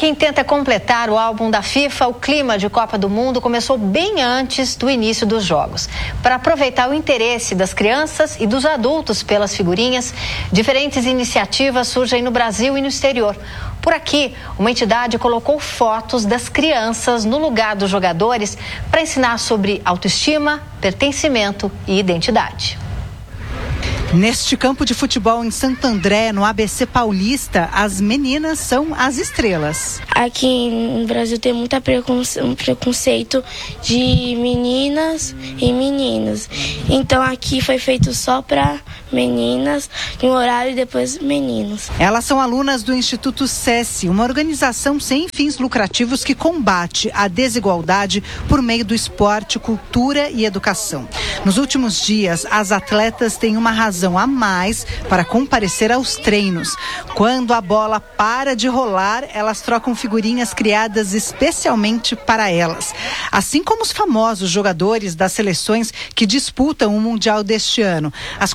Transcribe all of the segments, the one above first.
quem tenta completar o álbum da FIFA, o clima de Copa do Mundo começou bem antes do início dos jogos. Para aproveitar o interesse das crianças e dos adultos pelas figurinhas, diferentes iniciativas surgem no Brasil e no exterior. Por aqui, uma entidade colocou fotos das crianças no lugar dos jogadores para ensinar sobre autoestima, pertencimento e identidade. Neste campo de futebol em Santo André, no ABC Paulista, as meninas são as estrelas. Aqui no Brasil tem muito preconceito de meninas e meninos. Então aqui foi feito só para meninas, em um horário e depois meninos. Elas são alunas do Instituto SESI, uma organização sem fins lucrativos que combate a desigualdade por meio do esporte, cultura e educação. Nos últimos dias, as atletas têm uma razão a mais para comparecer aos treinos. Quando a bola para de rolar, elas trocam figurinhas criadas especialmente para elas. Assim como os famosos jogadores das seleções que disputam o Mundial deste ano. As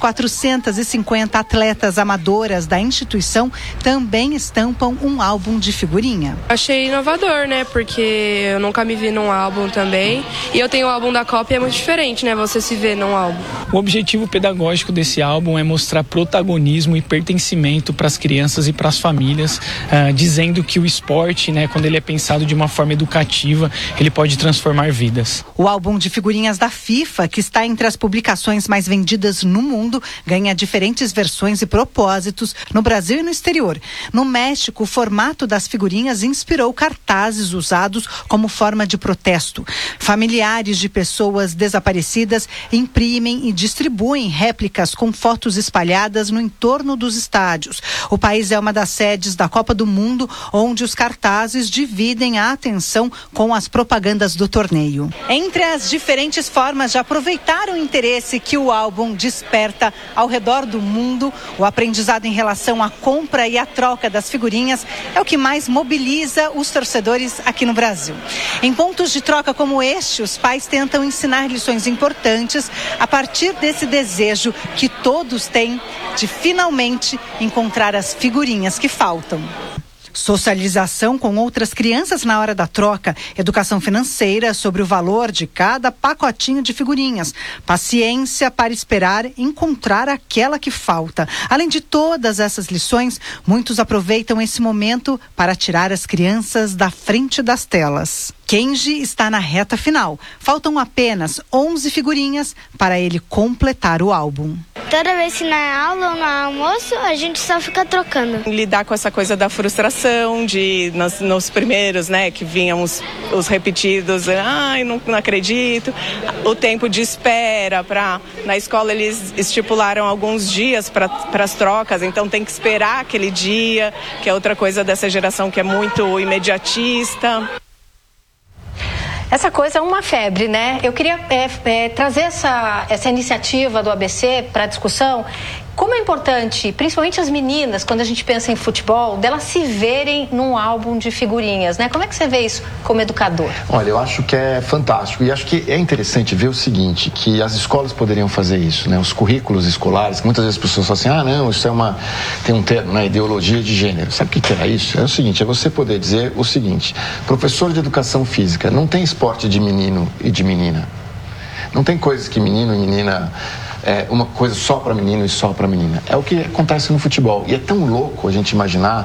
450 atletas amadoras da instituição também estampam um álbum de figurinha. Achei inovador, né? Porque eu nunca me vi num álbum também. E eu tenho o álbum da Copa e é muito diferente, né? Você se vê num álbum. O objetivo pedagógico desse álbum é mostrar protagonismo e pertencimento para as crianças e para as famílias, dizendo que o esporte, né, quando ele é pensado de uma forma educativa, ele pode transformar vidas. O álbum de figurinhas da FIFA, que está entre as publicações mais vendidas no mundo, ganha diferentes versões e propósitos no Brasil e no exterior. No México, o formato das figurinhas inspirou cartazes usados como forma de protesto. Familiares de pessoas desaparecidas imprimem e distribuem réplicas com fotos espalhadas no entorno dos estádios. O país é uma das sedes da Copa do Mundo, onde os cartazes dividem a atenção com as propagandas do torneio. Entre as diferentes formas de aproveitar o interesse que o álbum desperta ao redor do mundo, o aprendizado em relação à compra e à troca das figurinhas é o que mais mobiliza os torcedores aqui no Brasil. Em pontos de troca como este, os pais tentam ensinar lições importantes a partir desse desejo que todos têm de finalmente encontrar as figurinhas que faltam. Socialização com outras crianças na hora da troca, educação financeira sobre o valor de cada pacotinho de figurinhas, paciência para esperar encontrar aquela que falta. Além de todas essas lições, muitos aproveitam esse momento para tirar as crianças da frente das telas. Kenji está na reta final. Faltam apenas 11 figurinhas para ele completar o álbum. Toda vez que na aula ou no almoço, a gente só fica trocando. Lidar com essa coisa da frustração, de nos primeiros, né, que vinham os repetidos, ai, não acredito. O tempo de espera, na escola eles estipularam alguns dias para as trocas, então tem que esperar aquele dia, que é outra coisa dessa geração que é muito imediatista. Essa coisa é uma febre, né? Eu queria trazer essa iniciativa do ABC para discussão. Como é importante, principalmente as meninas, quando a gente pensa em futebol, delas se verem num álbum de figurinhas, né? Como é que você vê isso como educador? Olha, eu acho que é fantástico e acho que é interessante ver o seguinte, que as escolas poderiam fazer isso, né? Os currículos escolares, que muitas vezes as pessoas falam assim, não, isso tem um termo, né? Ideologia de gênero. Sabe o que era isso? É o seguinte, é você poder dizer o seguinte, professor de educação física, não tem esporte de menino e de menina. Não tem coisas que menino e menina... uma coisa só para menino e só para menina. É o que acontece no futebol. E é tão louco a gente imaginar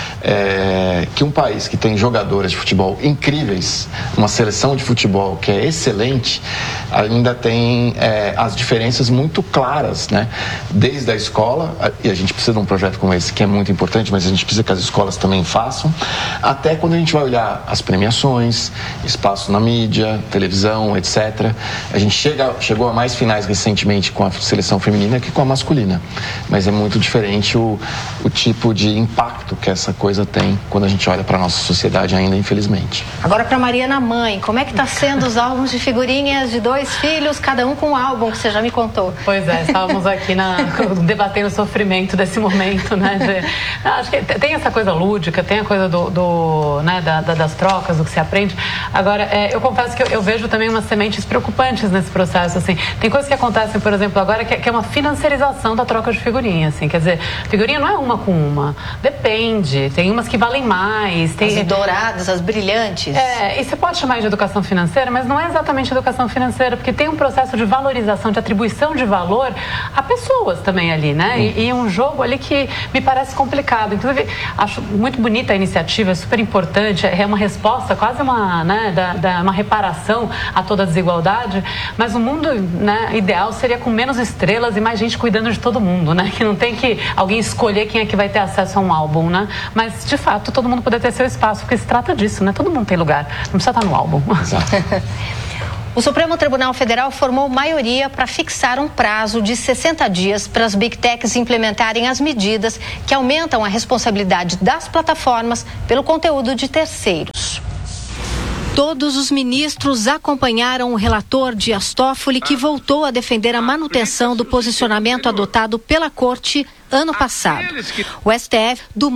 que um país que tem jogadoras de futebol incríveis, uma seleção de futebol que é excelente, ainda tem as diferenças muito claras, né? Desde a escola, e a gente precisa de um projeto como esse que é muito importante, mas a gente precisa que as escolas também façam, até quando a gente vai olhar as premiações, espaço na mídia, televisão, etc. A gente chegou a mais finais recentemente com a seleção feminina que com a masculina, mas é muito diferente o tipo de impacto que essa coisa tem quando a gente olha para a nossa sociedade ainda, infelizmente. Agora para Mariana mãe, como é que está sendo os álbuns de figurinhas de 2 filhos, cada um com um álbum, que você já me contou? Pois é, estávamos aqui debatendo o sofrimento desse momento, né? Acho que tem essa coisa lúdica, tem a coisa né, das trocas, do que se aprende. Agora, eu confesso que eu vejo também umas sementes preocupantes nesse processo, assim. Tem coisas que acontecem, por exemplo, agora, que é uma financiarização da troca de figurinha, assim. Quer dizer, figurinha não é uma com uma. Depende. Tem umas que valem mais. Tem... As douradas, as brilhantes. E você pode chamar de educação financeira, mas não é exatamente educação financeira, porque tem um processo de valorização, de atribuição de valor a pessoas também ali, né? E um jogo ali que me parece complicado. Inclusive, acho muito bonita a iniciativa, é super importante, é uma resposta, quase uma reparação a toda a desigualdade, mas o mundo, né, ideal seria com menos estrelas e mais gente cuidando de todo mundo, né? Que não tem que alguém escolher quem é que vai ter acesso a um álbum, né? Mas, de fato, todo mundo poder ter seu espaço, porque se trata disso, né? Todo mundo tem lugar, não precisa estar no álbum. Exato. O Supremo Tribunal Federal formou maioria para fixar um prazo de 60 dias para as Big Techs implementarem as medidas que aumentam a responsabilidade das plataformas pelo conteúdo de terceiros. Todos os ministros acompanharam o relator Dias Toffoli, que voltou a defender a manutenção do posicionamento adotado pela Corte ano passado. O STF do